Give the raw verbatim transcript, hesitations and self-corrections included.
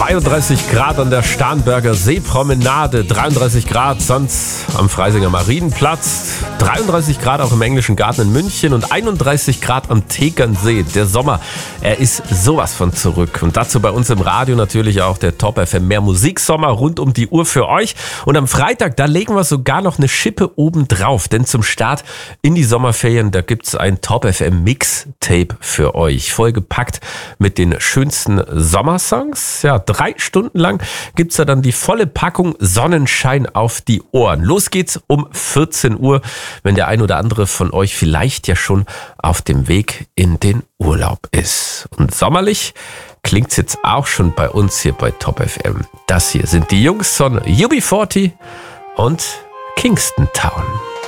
zweiunddreißig Grad an der Starnberger Seepromenade, dreiunddreißig Grad sonst am Freisinger Marienplatz, dreiunddreißig Grad auch im Englischen Garten in München und einunddreißig Grad am Tegernsee. Der Sommer, er ist sowas von zurück. Und dazu bei uns im Radio natürlich auch der Top F M. Mehr Musiksommer rund um die Uhr für euch. Und am Freitag, da legen wir sogar noch eine Schippe oben drauf. Denn zum Start in die Sommerferien, da gibt's ein Top F M Mixtape für euch. Vollgepackt mit den schönsten Sommersongs. Ja, drei Stunden lang gibt's da dann die volle Packung Sonnenschein auf die Ohren. Los geht's um vierzehn Uhr, wenn der ein oder andere von euch vielleicht ja schon auf dem Weg in den Urlaub ist. Und sommerlich klingt's jetzt auch schon bei uns hier bei Top F M. Das hier sind die Jungs von U B vierzig und Kingston Town.